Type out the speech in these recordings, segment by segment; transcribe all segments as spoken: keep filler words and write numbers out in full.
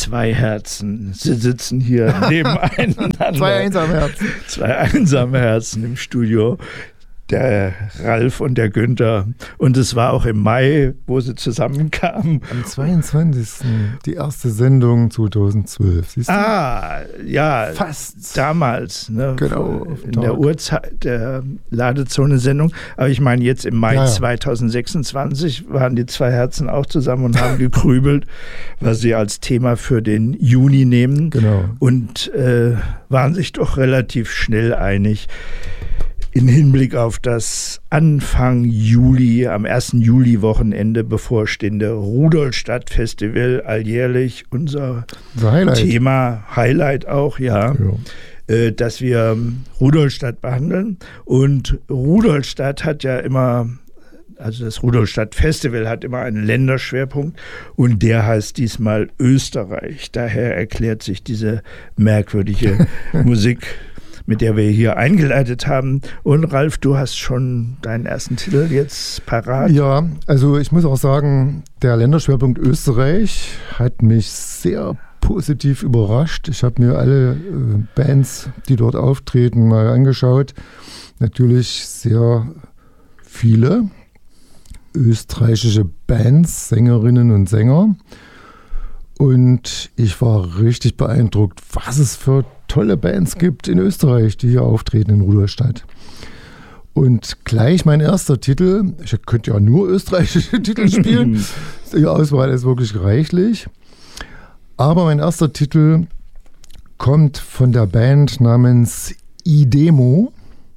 zwei Herzen. Sie sitzen hier nebeneinander. Zwei einsame Herzen. Zwei einsame Herzen im Studio. Der Ralf und der Günther. Und es war auch im Mai, wo sie zusammenkamen. Am zweiundzwanzigsten Die erste Sendung zweitausendzwölf. Siehst du? Ah, ja. Fast. Damals. Ne, genau. In der Uhrzeit der Ladezone-Sendung. Aber ich meine, jetzt im Mai ja, ja. zweitausendsechsundzwanzig waren die zwei Herzen auch zusammen und haben gegrübelt, was sie als Thema für den Juni nehmen. Genau. Und äh, waren sich doch relativ schnell einig. In Hinblick auf das Anfang Juli, am ersten Juli-Wochenende bevorstehende Rudolstadt-Festival, alljährlich unser Highlight. Thema, Highlight auch, ja, ja. Äh, dass wir Rudolstadt behandeln. Und Rudolstadt hat ja immer, also das Rudolstadt-Festival hat immer einen Länderschwerpunkt und der heißt diesmal Österreich. Daher erklärt sich diese merkwürdige Musik, mit der wir hier eingeleitet haben. Und Ralf, du hast schon deinen ersten Titel jetzt parat. Ja, also ich muss auch sagen, der Länderschwerpunkt Österreich hat mich sehr positiv überrascht. Ich habe mir alle äh, Bands, die dort auftreten, mal angeschaut. Natürlich sehr viele österreichische Bands, Sängerinnen und Sänger. Und ich war richtig beeindruckt, was es für tolle Bands gibt in Österreich, die hier auftreten in Rudolstadt. Und gleich mein erster Titel, ich könnte ja nur österreichische Titel spielen, die Auswahl ist wirklich reichlich. Aber mein erster Titel kommt von der Band namens Idemo,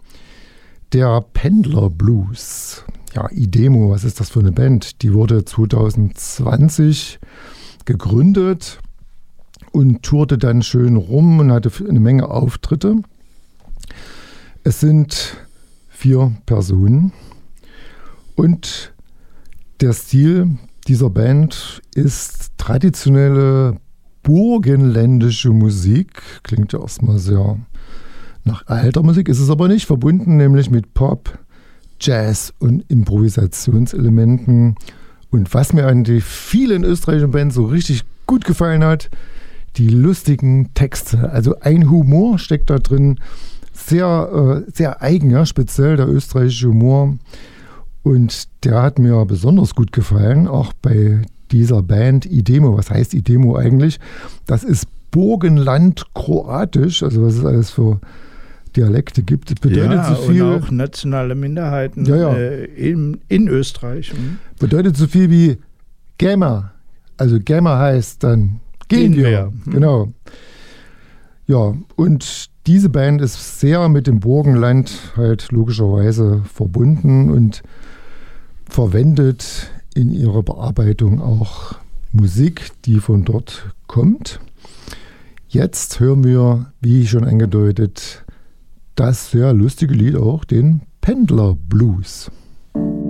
der Pendler Blues. Ja, Idemo, was ist das für eine Band? Die wurde zweitausendzwanzig gegründet und tourte dann schön rum und hatte eine Menge Auftritte. Es sind vier Personen und der Stil dieser Band ist traditionelle burgenländische Musik. Klingt ja erstmal sehr nach alter Musik, ist es aber nicht, verbunden nämlich mit Pop, Jazz und Improvisationselementen. Und was mir an den vielen österreichischen Bands so richtig gut gefallen hat, die lustigen Texte. Also ein Humor steckt da drin, sehr, äh, sehr eigen, ja, speziell der österreichische Humor. Und der hat mir besonders gut gefallen, auch bei dieser Band Idemo. Was heißt Idemo eigentlich? Das ist Burgenland-Kroatisch, also was es alles für Dialekte gibt. Bedeutet ja, so viel, und auch nationale Minderheiten ja, ja. Äh, in, in Österreich. Hm? Bedeutet so viel wie Gamer. Also Gamer heißt dann gehen, gehen wir. wir. Hm. Genau. Ja, und diese Band ist sehr mit dem Burgenland halt logischerweise verbunden und verwendet in ihrer Bearbeitung auch Musik, die von dort kommt. Jetzt hören wir, wie schon angedeutet, das sehr lustige Lied auch, den Pendler Blues.